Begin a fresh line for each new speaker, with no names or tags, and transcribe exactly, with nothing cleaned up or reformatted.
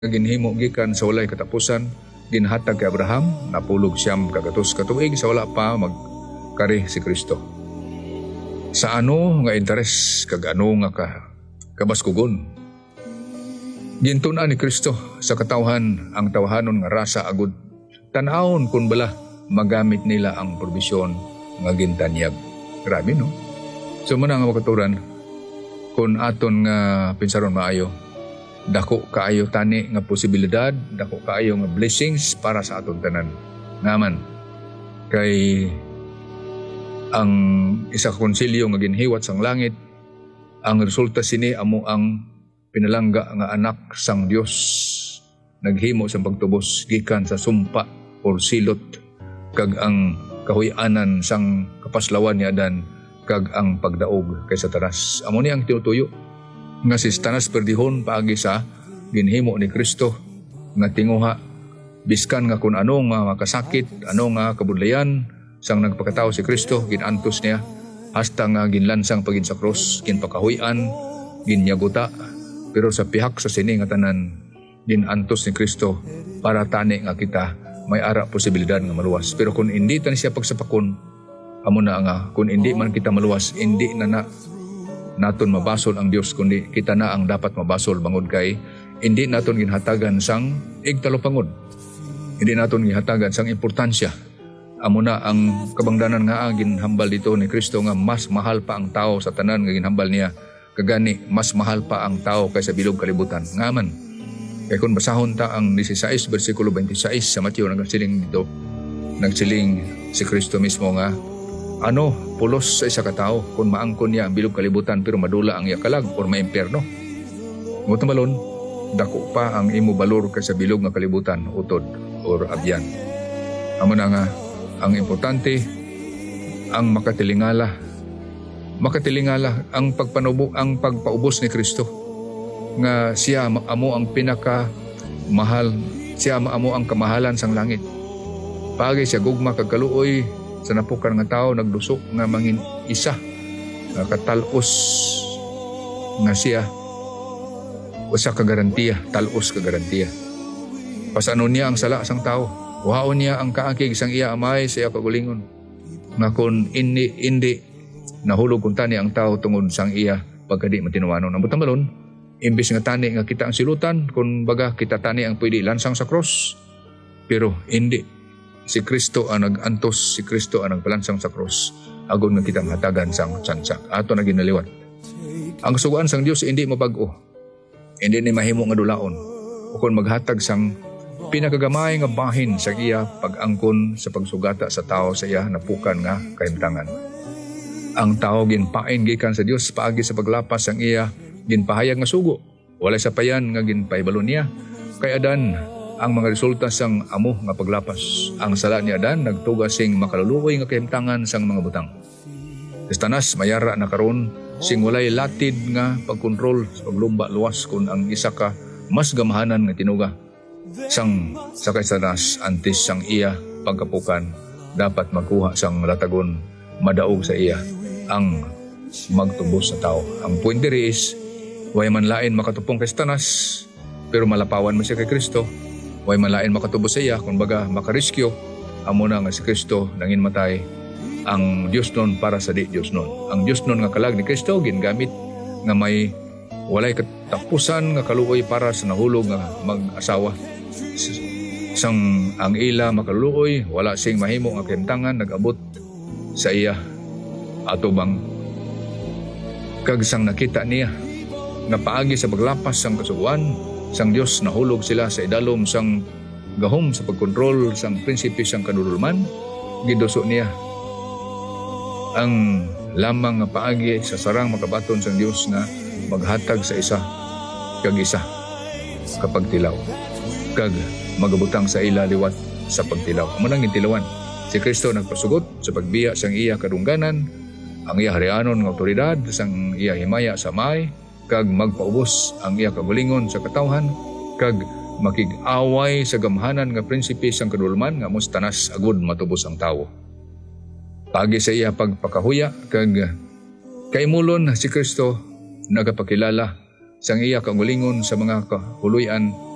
ginhimo gikan sa walay katapusan, ginhatag kay Abraham, napulog siyam kagatos ka tuig sa wala pa magkari si Kristo. Sa ano nga interes kag ano nga ka kabaskugon. Gintunan ni Kristo sa katawhan ang tawhanon nga rasa agud tan-awon kun bala magamit nila ang probisyon nga gintanyag. Grabe no? So muna nga makaturan, kung aton nga pinsaron maayo, dako kaayo tani nga posibilidad, dako kaayo nga blessings para sa aton tanan. Ngaman, kay ang isa ka konsilyo nga ginhiwat sang langit, ang resulta sini amo ang pinalangga nga anak sang Dios, naghimo sa pagtubos gikan sa sumpa or silot, kag ang kahuy-anan sang kapaslawan ni Adan, kag ang pagdaog kay Satanas. Amo ni ang tinutuyo nga si Satanas perdihon paagi sa ginhimo ni Kristo nga tinguha, biskan nga kun ano nga makasakit, ano nga kabudlayan sang nagpakatao si Kristo, ginantos niya hasta nga ginlansang pagin sa krus, ginpakahuy-an, ginyaguta, pero sa pihak sa sini nga tanan ginantos ni Kristo para tani nga kita may ara posibilidad nga maluwas. Pero kung hindi tan siya pagsapakon, amo na nga, kung hindi man kita maluwas, hindi na na naton mabasol ang Dios, kundi kita na ang dapat mabasol bangod kay hindi naton ginhatagan sang igtalopangod, hindi naton ginhatagan sang importansya. Amo na ang kabangdanan nga ang ginhambal dito ni Kristo nga mas mahal pa ang tao sa tanan nga ginhambal niya, kagani mas mahal pa ang tao kaysa bilog kalibutan. Ngaman, kay kung basahon ta ang sixteen versikulo twenty-six sa Mateo, nagsiling dito, nagsiling si Kristo mismo nga, ano, pulos sa isa katao kung maangkon niya ang bilog kalibutan pero madula ang yakalag or maimpyerno. Ngunit malon, dako pa ang imo balor kaysa bilog nga kalibutan, utod or abyan. Amo na nga, ang importante, ang makatilingala, makatilingala ang pagpanubo, ang pagpaubos ni Kristo, nga siya amo ang pinaka mahal, siya amo ang kamahalan sang langit. Pagi siya gugma kagkaluoy sa napukan nga tao, nagdusok nga mangin isa, nga katalos nga siya, usa ka garantiya, talos ka garantiya. Pasano niya ang sala sang tao, waon niya ang kaakig sang iya amay sa iya kagulingon, nga kung hindi, hindi nahulog kung tani ang tao tungod sang iya pagkadi matinuwanon. Ang butamalon, imbis nga tani nga kita ang silutan, kung baga kita tani ang pwede lansang sa cross, pero hindi. Si Kristo ang nag-antos, si Kristo ang nagpalansang sa cross, agon nga kitang hatagan sang tsansak. Ato na ginaliwat. Ang kasugaan sang Dios hindi mabag-o, hindi ni mahimo nga dulaon, o kung maghatag sang pinakagamay nga bahin sa iya pag-angkon sa pagsugata sa tao sa iya napukan nga kahimtangan. Ang tao ginpain gikan sa Dios paagi sa paglapas sang iya ginpahayag nga sugo, wala sa payan nga ginpahibalo niya. Kay Adan ang mga resulta sang amo nga paglapas. Ang sala ni Adan nagtugas sing makaluluoy nga kahimtangan sang mga butang. Satanas mayara na karon sing walay latid nga pagkontrol sa paglumba luwas kung ang isa ka mas gamahanan nga tinuga sang sakay Satanas antes sang iya pagkapukan dapat magkuha sang latagon madaog sa iya ang magtubos sa tao. Ang point diri is way man lain makatupong kay Satanas pero malapawan mo siya kay Kristo. Way malain makatubos sa iya, kung baga makariskyo, amo na nga si Kristo nangin matay ang Diyos nun para sa di Diyos nun. Ang Diyos nun nga kalag ni Kristo, gingamit nga may walay katapusan nga kaluoy para sa nahulog nga mag-asawa. Sang ang ila makaluoy, wala sing mahimo nga kahimtangan, nag-abot sa iya atubang. Kag sang nakita niya, nga paagi sa paglapas sang kasuguan, sang Dios nahulog sila sa idalom sang gahom sa pagkontrol sang prinsipe sang kadululman, giduso niya ang lamang nga paagi sa sarang makabaton sang Dios nga maghatag sa isa kag isa kapag tilaw, kag magabutang sa ila liwat sa pagtilaw. Amo nang gintilawan si Kristo nagpasugot sa pagbiya sang iya kadungganan, ang iya harianon nga awtoridad sang iya himaya sa may, kag magpaubos ang iya kagulingon sa katawhan, kag makig-away sa gamhanan nga prinsipe sang kadulman nga mustanas agud matubos ang tawo. Pagi sa iya pagpakahuya, kag kaimulon si Kristo nagapakilala sang iya kagulingon sa mga kahuluyan